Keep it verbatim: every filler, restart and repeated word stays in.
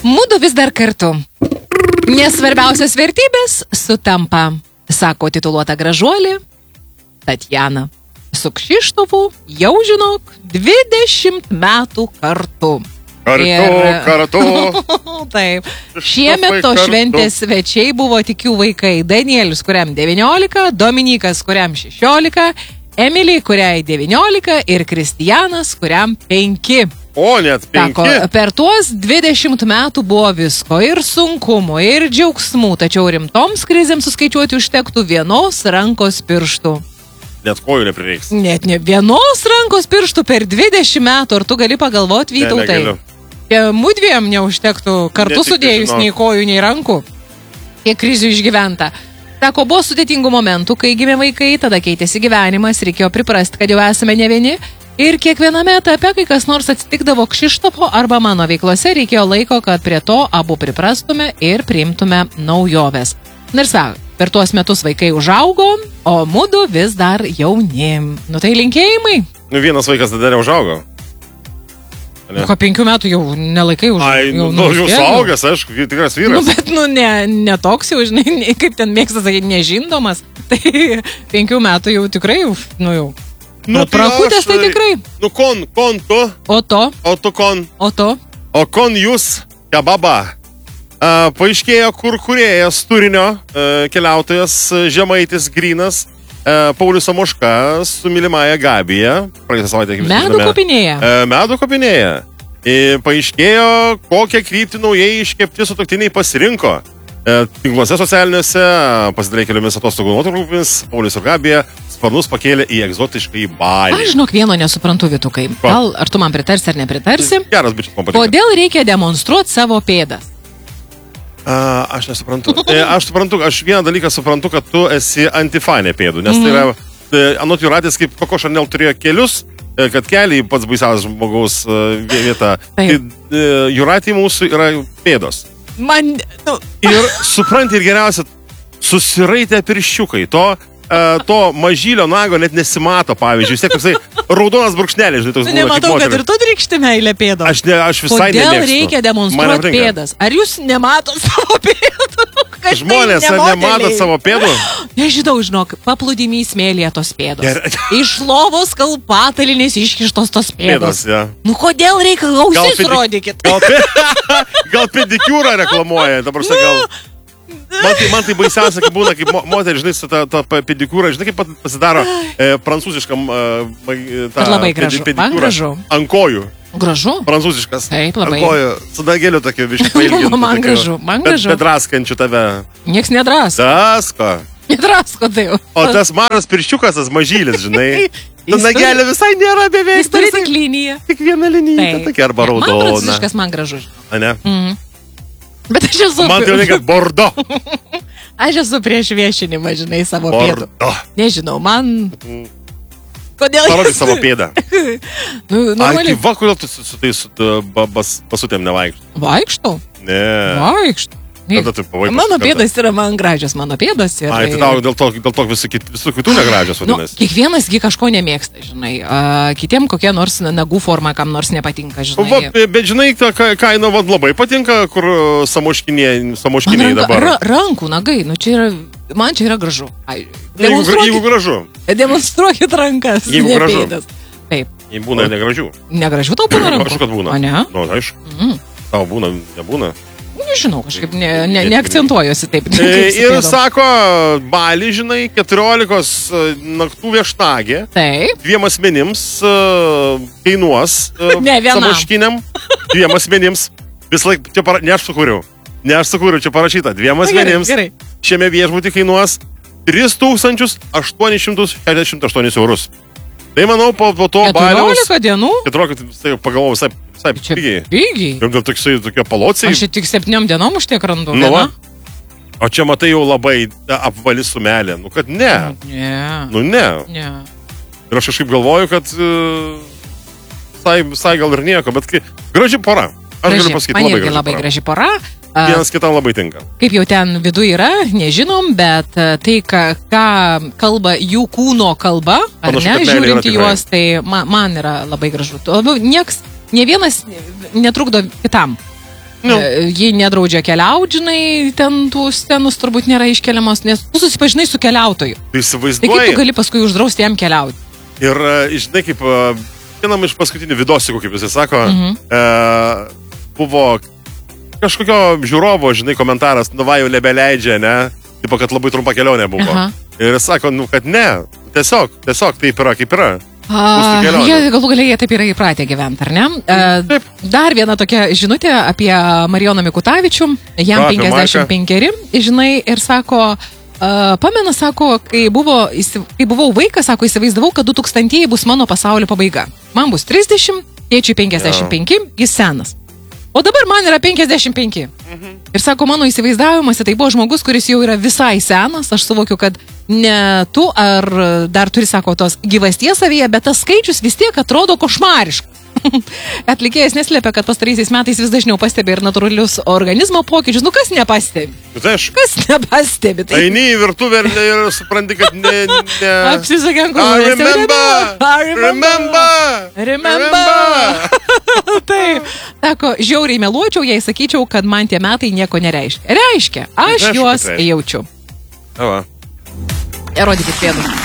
Mudu vis dar kartu. Nesvarbiausios vertybės sutampa, sako tituluota gražuolė Tatjana. Su Kšištofu jau žinok dvidešimt metų kartu. Kartu, Ir... kartu. Taip. Šiemet to šventės svečiai buvo tik jų vaikai. Danielius, kuriam devyniolika, Dominikas, kuriam šešiolika, Emilija, kuriai devyniolika ir Kristijanas, kuriam penki. O, net penki. Sako, per tuos dvidešimt metų buvo visko ir sunkumų, ir džiaugsmų, tačiau rimtoms krizėms suskaičiuoti užtektų vienos rankos pirštų. Net kojų neprireiks. Net ne vienos rankos pirštų per dvidešimt metų, ar tu gali pagalvoti, Vytautai? Ne, Mudviem neužtektų kartu Ne, tik sudėjus žinok. nei kojų, nei rankų. Kiek krizių išgyventa. Sako, buvo sudėtingų momentų, kai gimė vaikai, tada keitėsi gyvenimas, reikėjo priprasti, kad jau esame ne vieni. Ir kiekviename etape, kai kas nors atsitikdavo Kšištofo arba mano veiklose, reikėjo laiko, kad prie to abu priprastume ir priimtume naujoves. Ir sako, per tuos metus vaikai užaugo, o mudu vis dar jauni. Nu tai linkėjimai. Nu, vienas vaikas tada neužaugo. Ne? Ko penkių metų jau nelaikai užaugo. Ai, nu, nu, jau suaugęs, aišku, tikras vyras. Nu, bet, nu, ne, ne toks jau, žinai, ne, kaip ten mėgsta sakyti, nežindomas. Tai penkių metų jau tikrai, nu jau. Nu, prakutės tai tikrai. Nu, kon, kon tu. O to. O tu kon. O to. O kon jūs, kebaba. Uh, paaiškėjo, kur kūrėjas turinio, uh, keliautojas uh, Žemaitis Grynas, uh, Paulius Samoška su mylimąja Gabija. Praeitą savaitę, kaip Medų kopinėja. Uh, medų kopinėja. Ir paaiškėjo, kokią kryptį naujai iškepti sutuoktiniai pasirinko. Uh, tinkluose socialiniuose pasidalė keliomis atostogų nuotraukomis, Paulius ir Gabija sparnus pakėlė į egzotišką į Balį. Aš žinok vieno nesuprantu, Vytukai. Gal ar tu man pritarsi ar nepritarsi? Geras bičias, man patinka. Kodėl reikia demonstruoti savo pėdas? A, aš nesuprantu. E, aš suprantu, aš vieną dalyką suprantu, kad tu esi antifanė pėdų, nes mm. tai yra, e, anot Jūratės, kaip Koko Chanel turėjo kelius, e, kad keliai pats baisiausias žmogaus e, vieta. Tai e, Jūratė mūsų yra pėdos. Man, nu... Ir supranti ir geriausia, susiraitę pirščiukai, to, e, to mažylio nago net nesimato, pavyzdžiui, vis tiek toksai raudonas brūkšnelis, žinai, toks būna. Nematau, kad ir tu drykšti meilę pėdos. Aš, ne, aš visai nemėgstu. Kodėl reikia demonstruoti pėdas? Ar jūs nematot savo pėdų? Žmonės ar nematot savo pėdų? Nežinau, žinok, paplūdimy smėlėje tos pėdos. Ger... Iš lovos kalpatalinės iškištos tos pėdos. Pėdos, ja. Nu kodėl reikia ausis pedi... rodykit? Gal, pe... gal pedikiūrą reklamuoja, dabar sakai, gal... Man tai, man tai baisiausia, kai būna, kaip mo, moterį, žinai, su ta, ta pedikūra, žinai, kaip pasidaro e, prancūziškam e, ta labai gražu, pedi, man gražu. Ant kojų. Gražu? Prancūziškas. Taip, labai. Ant kojų, su dageliu tokiu viškai pailgintu. Man tokiu, gražu, man gražu. Bet draskančiu tave. Nieks nedrasko. Drasko. Nedrasko tai jau. O tas mažas pirščiukas, tas mažylis, žinai. Ta nagelė visai nėra beveik. Jis turi tik liniją. Tik vieną liniją, tokia arba raudona. Man prancūziškas, man gražu. A ne? Mhm. Bet aš esu... Man tai reikia bordo. Aš esu prieš viešinimą, žinai, savo bordo. pėdų. Nežinau, man... Kodėl... Parodyk savo pėdą. nu, Ai, tai va, kodėl tu su, su tais basutėm nevaikštų? Vaikštau? Ne. Vaikštau. Mano pėdas yra man gražios, mano pėdas yra... Ai, tai tau dėl to, dėl to visų, kit, visų kitų negražios vadinasi. Nu, kiekvienas gi kažko nemėgsta, žinai. Uh, kitiem kokie nors nagų forma, kam nors nepatinka, žinai. Va, bet žinai, ta kaina va, labai patinka, kur samoškiniai, samoškiniai ranka, dabar. Ra, rankų, nagai, nu čia yra, man čia yra gražu. Ai, jeigu, jeigu gražu. Demonstruokit rankas, jeigu ne gražu. pėdas. Taip. Jeigu būna negražių. Negražių tau būna rankų? Aišku, kad būna. O ne? Nu, aišku. Mm. Tau būna, nebūna. Nežinau, kažkaip ne, ne, neakcentuojuosi taip. E, ir sako, Balį, žinai, keturiolikos naktų viešnagė. Taip. Dviem asmenims uh, kainuos uh, ne vienam. Samoškiniam. Dviem asmenims. Vis laik, čia para, ne aš sukūriau. Ne aš sukūriau, čia parašyta. Dviem asmenims. Gerai, gerai. Šiame viešbutį kainuos tris tūkstančius aštuonis šimtus šešiasdešimt aštuonis eurus. Tai manau, po, po to Baliaus... keturiolika dienų? keturiolika, tai pagalvojau, visai, visai pigiai. Pigiai? Ir dėl toksai, tokie palocijai. Aš tik septyniom dienom už tiek randu. Nu, va. O čia matai jau labai apvali sumelė. Nu, kad ne. Ne. Nu, ne. Ne. Ir aš kažkaip galvoju, kad uh, visai, visai gal ir nieko, bet kai... Graži pora. Aš graži. galiu pasakyti, man labai graži labai pora. graži pora. Vienas kitam labai tinka. Kaip jau ten viduje yra, nežinom, bet tai, ką, ką kalba jų kūno kalba, ar Panašu, ne, žiūrint į juos, tikrai. tai man, man yra labai gražu. Labiau nieks, ne vienas netrukdo kitam. Nu. Ji nedraudžia keliauti, žinai, ten tų scenus turbūt nėra iškeliamos, nes tu susipažinai su keliautoju. Tu Tai įsivaizduoji. kaip tu gali paskui uždrausti jam keliauti? Ir, e, žinai, kaip e, vienam iš paskutinių vidosikų, kaip jisai sako, Mhm. e, buvo kažkokio žiūrovo, žinai, komentaras, nu va jau nebeleidžia, ne? Tipo, kad labai trumpa kelionė buvo. Aha. Ir jis sako, nu, kad ne, tiesiog, tiesiog taip yra, kaip yra. A, Mūsų kelionė. jie galų galiai jie taip yra įpratę gyventi, ar ne? E, Taip. dar viena tokia žinutė apie Marijoną Mikutavičių, jam Va, apie penkiasdešimt penkeri, žinai, ir sako, uh, pamena, sako, kai, buvo, įsi- kai buvau vaikas, sako, įsivaizdavau, kad du tūkstantieji bus mano pasaulio pabaiga. Man bus trisdešimt, tėčiui penkiasdešimt penki, jis senas. O dabar man yra penkiasdešimt penki. Ir sako, mano įsivaizdavimas, tai buvo žmogus, kuris jau yra visai senas, aš suvokiu, kad ne tu ar dar turi, sako, tos gyvasties savyje, bet tas skaičius vis tiek atrodo košmariškas. Atlikėjas neslėpia, kad pastaraisiais metais vis dažniau pastebi ir natūralius organizmo pokyčius. Nu kas nepastebi? Tai aš Kas nepastebi? Tai eini į virtuvę ir, ir supranti, kad ne... ne... apsisakė ant I kūno. remember! I Remember! Remember! Taip. Sako, žiauriai meluočiau, jei sakyčiau, kad man tie metai nieko nereiškia. Reiškia, aš Aišku, kad juos reiškia. jaučiu. Va. Erodykit pėdus.